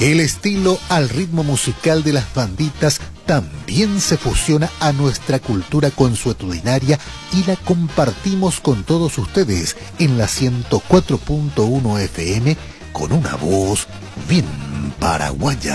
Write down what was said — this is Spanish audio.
El estilo al ritmo musical de las banditas también se fusiona a nuestra cultura consuetudinaria y la compartimos con todos ustedes en la 104.1 FM con una voz bien paraguaya.